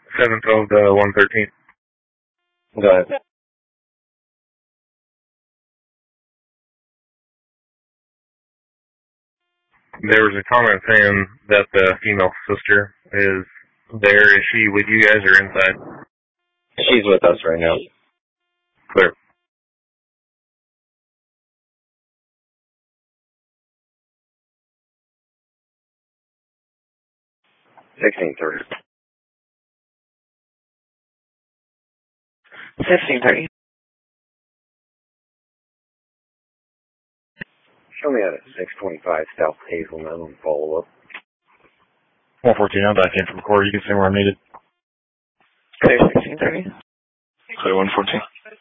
712 to 113. Go ahead. There was a comment saying that the female sister is there. Is she with you guys or inside? She's with us right now. Clear. $16.30. 15:30. Show me at 625 South Hazelnut on follow-up. 114, I'm back in from Corey. You can say where I'm needed. Clear 16:30. Clear 114.